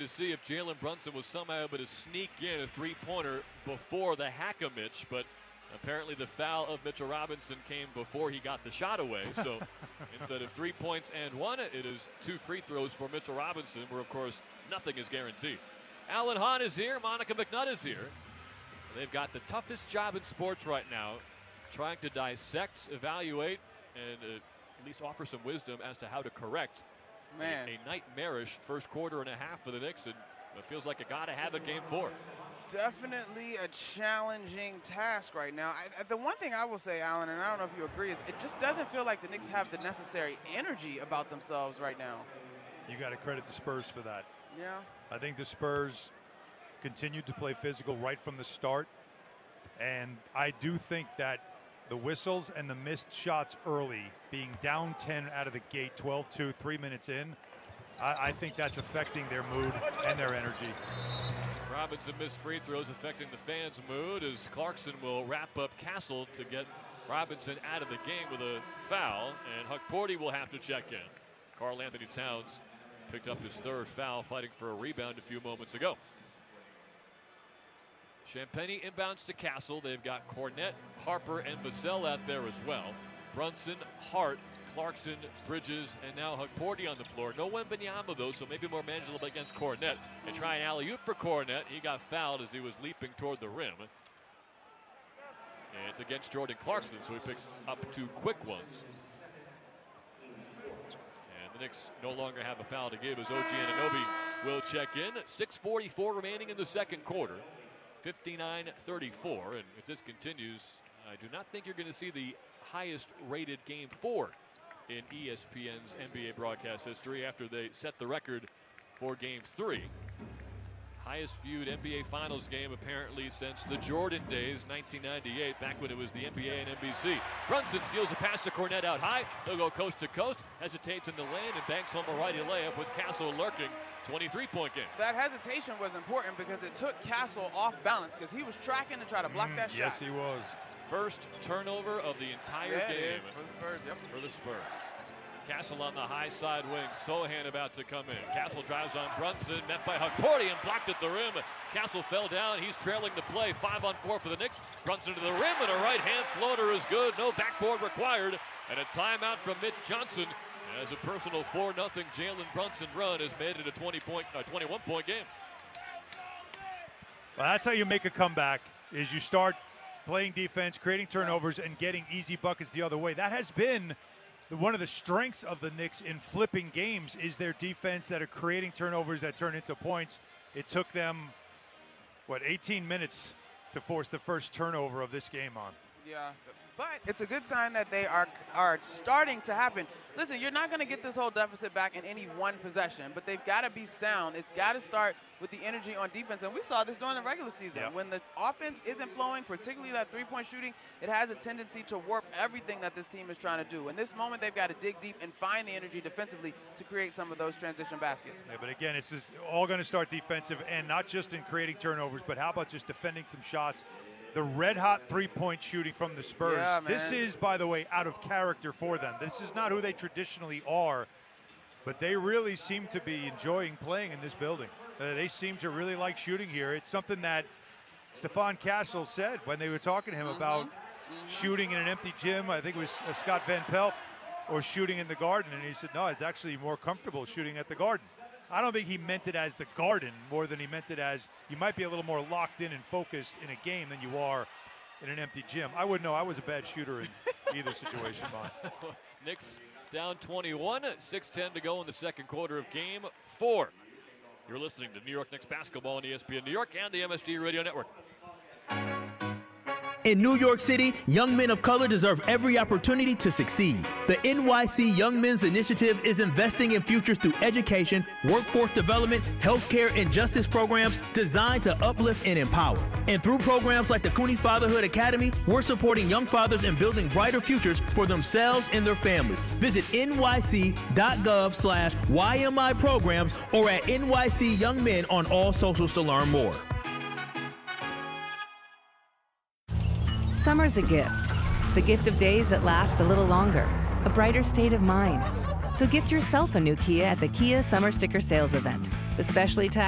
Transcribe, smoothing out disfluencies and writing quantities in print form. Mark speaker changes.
Speaker 1: to see if Jalen Brunson was somehow able to sneak in a three-pointer before the hack-a-Mitch, but apparently the foul of Mitchell Robinson came before he got the shot away. So instead of 3 points and one, it is 2 free throws for Mitchell Robinson, where, of course, nothing is guaranteed. Alan Hahn is here. Monica McNutt is here. They've got the toughest job in sports right now, trying to dissect, evaluate, and at least offer some wisdom as to how to correct a nightmarish first quarter and a half for the Knicks. And it feels like a gotta have a game 4.
Speaker 2: Definitely a challenging task right now. The one thing I will say, Alan, and I don't know if you agree, is it just doesn't feel like the Knicks have the necessary energy about themselves right now.
Speaker 3: You got to credit the Spurs for that.
Speaker 2: Yeah.
Speaker 3: I think the Spurs continued to play physical right from the start, and I do think that the whistles and the missed shots early, being down 10 out of the gate, 12-2, 3 minutes in, I think that's affecting their mood and their energy.
Speaker 1: Robinson missed free throws affecting the fans' mood as Clarkson will wrap up Castle to get Robinson out of the game with a foul, and Hukporti will have to check in. Karl Anthony Towns picked up his 3rd foul, fighting for a rebound a few moments ago. Champagnie inbounds to Castle. They've got Cornette, Harper, and Vassell out there as well. Brunson, Hart, Clarkson, Bridges, and now Hukporti on the floor. No Wembanyama, though, so maybe more manageable against Cornette. And try an alley-oop for Cornette. He got fouled as he was leaping toward the rim. And it's against Jordan Clarkson, so he picks up 2 quick ones. And the Knicks no longer have a foul to give as OG Anunoby will check in. 6:44 remaining in the second quarter. 59-34, and if this continues, I do not think you're going to see the highest rated game 4 in ESPN's NBA broadcast history after they set the record for game 3. Highest viewed NBA Finals game apparently since the Jordan days, 1998, back when it was the NBA and NBC. Brunson steals a pass to Cornette out high. He'll go coast to coast, hesitates in the lane, and banks home a righty layup with Castle lurking. 23-point game.
Speaker 2: That hesitation was important because it took Castle off balance because he was tracking to try to block that shot.
Speaker 3: Yes, he was.
Speaker 1: First turnover of the entire game.
Speaker 2: It is for the Spurs, yep.
Speaker 1: For the Spurs. Castle on the high side wing. Sohan about to come in. Castle drives on Brunson, met by Hukporti and blocked at the rim. Castle fell down. He's trailing the play. 5-on-4 for the Knicks. Brunson to the rim, and a right-hand floater is good. No backboard required. And a timeout from Mitch Johnson. As a personal 4-0 Jalen Brunson run has made it a 21-point game.
Speaker 3: Well, that's how you make a comeback, is you start playing defense, creating turnovers, and getting easy buckets the other way. That has been one of the strengths of the Knicks in flipping games, is their defense that are creating turnovers that turn into points. It took them, 18 minutes to force the first turnover of this game on.
Speaker 2: Yeah, but it's a good sign that they are starting to happen. Listen, you're not going to get this whole deficit back in any one possession, but they've got to be sound. It's got to start with the energy on defense, and we saw this during the regular season.
Speaker 3: Yep.
Speaker 2: When the offense isn't flowing, particularly that three-point shooting, it has a tendency to warp everything that this team is trying to do. In this moment, they've got to dig deep and find the energy defensively to create some of those transition baskets.
Speaker 3: Yeah, but again, it's just all going to start defensive, and not just in creating turnovers, but how about just defending some shots? The red-hot three-point shooting from the Spurs.
Speaker 2: Yeah,
Speaker 3: this is, by the way, out of character for them. This is not who they traditionally are, but they really seem to be enjoying playing in this building. They seem to really like shooting here. It's something that Stephon Castle said when they were talking to him about shooting in an empty gym. I think it was Scott Van Pelt, or shooting in the Garden, and he said, no, it's actually more comfortable shooting at the Garden. I don't think he meant it as the Garden more than he meant it as you might be a little more locked in and focused in a game than you are in an empty gym. I wouldn't know. I was a bad shooter in either situation, Mon.
Speaker 1: Knicks down 21, 6:10 to go in the second quarter of game 4. You're listening to New York Knicks basketball on ESPN New York and the MSG Radio Network.
Speaker 4: In New York City, young men of color deserve every opportunity to succeed. The NYC Young Men's Initiative is investing in futures through education, workforce development, healthcare, and justice programs designed to uplift and empower. And through programs like the Cooney Fatherhood Academy, we're supporting young fathers and building brighter futures for themselves and their families. Visit nyc.gov/YMI programs or at NYC Young Men on all socials to learn more.
Speaker 5: Summer's a gift. The gift of days that last a little longer. A brighter state of mind. So gift yourself a new Kia at the Kia Summer Sticker Sales Event. The specially tagged